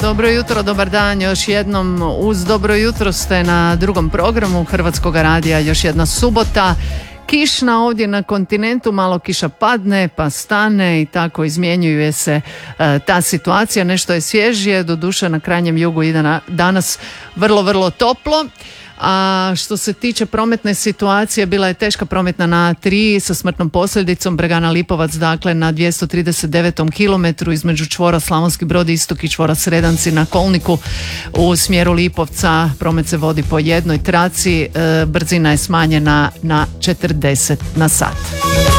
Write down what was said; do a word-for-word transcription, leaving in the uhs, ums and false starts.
dobro jutro, dobar dan, još jednom uz dobro jutro ste na drugom programu Hrvatskog radija, još jedna subota. Kišna ovdje na kontinentu, malo kiša padne pa stane i tako izmjenjuje se e, ta situacija, nešto je svježije, doduše na krajnjem jugu ide na, danas vrlo, vrlo toplo. A što se tiče prometne situacije, bila je teška prometna na tri sa smrtnom posljedicom Bregana Lipovac, dakle na dvjesto trideset devetom kilometru između čvora Slavonski Brod istok i čvora Sredanci na Kolniku u smjeru Lipovca. Promet se vodi po jednoj traci, e, brzina je smanjena na četrdeset na sat.